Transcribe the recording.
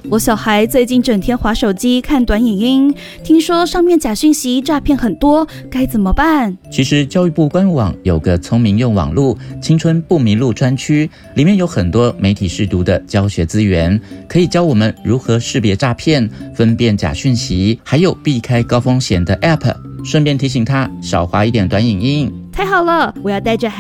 我小孩最近整天滑手机看短影音，听说上面假讯息诈骗很多，该怎么办？ 其实教育部官网有个聪明用网路青春不迷路专区，里面有很多媒体识读的教学资源，可以教我们如何识别诈骗、分辨假讯息，还有避开高风险的 App。顺便提醒他少滑一点短影音。 太好了，我要带着